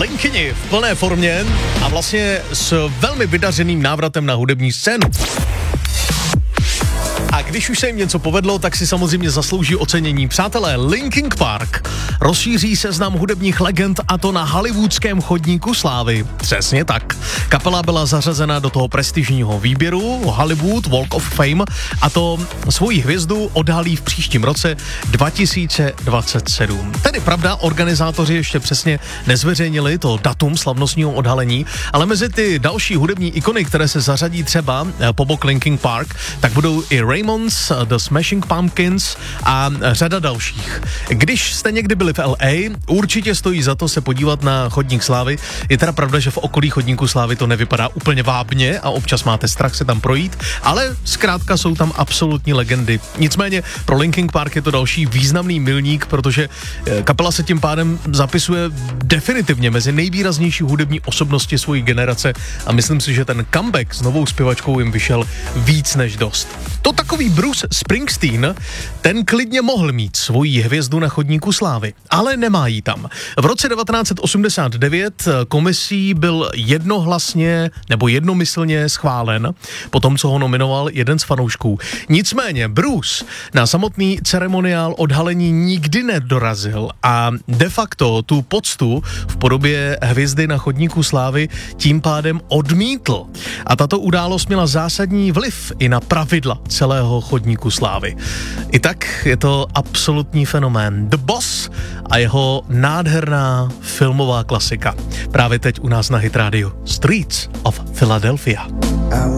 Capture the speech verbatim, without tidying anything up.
Benkyni v plné formě a vlastně s velmi vydařeným návratem na hudební scénu. A když už se jim něco povedlo, tak si samozřejmě zaslouží ocenění. Přátelé, Linkin Park rozšíří seznam hudebních legend, a to na hollywoodském chodníku slávy. Přesně tak. Kapela byla zařazena do toho prestižního výběru Hollywood Walk of Fame a to svoji hvězdu odhalí v příštím roce dva tisíce dvacet sedm. Tedy pravda, organizátoři ještě přesně nezveřejnili to datum slavnostního odhalení, ale mezi ty další hudební ikony, které se zařadí třeba po bok Linkin Park, tak budou i Ramones, The Smashing Pumpkins a řada dalších. Když jste někdy byli v L A, určitě stojí za to se podívat na chodník slávy. Je teda pravda, že v okolí chodníku slávy to nevypadá úplně vábně a občas máte strach se tam projít, ale zkrátka jsou tam absolutní legendy. Nicméně pro Linkin Park je to další významný milník, protože kapela se tím pádem zapisuje definitivně mezi nejvýraznější hudební osobnosti svojí generace a myslím si, že ten comeback s novou zpěvačkou jim vyšel víc než dost. To takový Bruce Springsteen, ten klidně mohl mít svoji hvězdu na chodníku slávy, ale nemá ji tam. V roce devatenáct osmdesát devět komisí byl jednohlasně nebo jednomyslně schválen po tom, co ho nominoval jeden z fanoušků. Nicméně Bruce na samotný ceremoniál odhalení nikdy nedorazil a de facto tu poctu v podobě hvězdy na chodníku slávy tím pádem odmítl. A tato událost měla zásadní vliv i na pravidla celého chodníku slávy. I tak je to absolutní fenomén. The Boss a jeho nádherná filmová klasika. Právě teď u nás na Hit Radio Streets of Philadelphia.